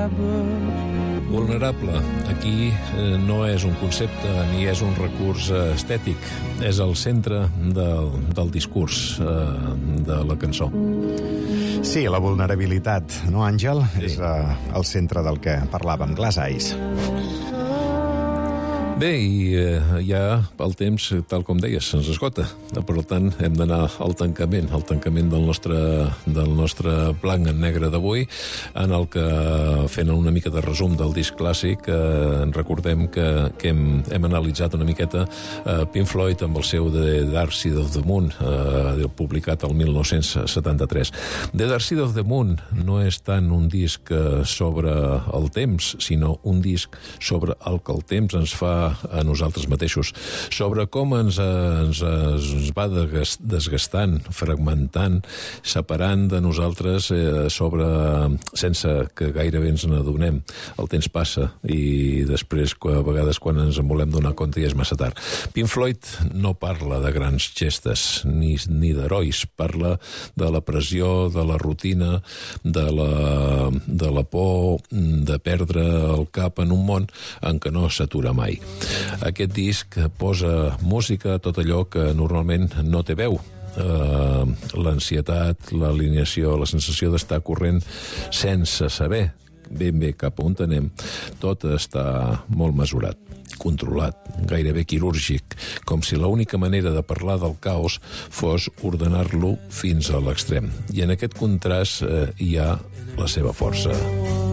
Vulnerable, aquí no és un concepte ni és un recurs estètic, és el centre del discurs de la cançó. Sí, la vulnerabilitat, no, Àngel? Sí. És el centre del que parlàvem, Glass Eyes. Bé, i ja el temps, tal com deies, se'ns esgota. Per tant, hem d'anar al tancament del nostre blanc en negre d'avui, en el que, fent una mica de resum del disc clàssic, recordem que hem analitzat una miqueta Pink Floyd amb el seu The Dark Side of the Moon, publicat el 1973. The Dark Side of the Moon no és tant un disc sobre el temps, sinó un disc sobre el que el temps ens fa a nosaltres mateixos, sobre com ens va desgastant, fragmentant, separant de nosaltres, sense que gairebé ens n'adonem. El temps passa i després, a vegades, quan ens en volem donar compte, ja és massa tard. Pink Floyd no parla de grans gestes ni d'herois, parla de la pressió, de la rutina, de la por de perdre el cap en un món en què no s'atura mai. Aquest disc posa música a tot allò que normalment no té veu. L'ansietat, l'alineació, la sensació d'estar corrent sense saber ben bé cap on anem, tot està molt mesurat, controlat, gairebé quirúrgic, com si l'única manera de parlar del caos fos ordenar-lo fins a l'extrem. I en aquest contrast hi ha la seva força.